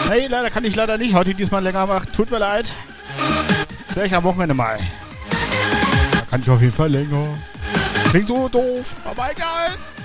Hey, leider kann ich leider nicht heute diesmal länger machen. Tut mir leid. Vielleicht am Wochenende mal. Da kann ich auf jeden Fall länger. Klingt so doof, aber egal.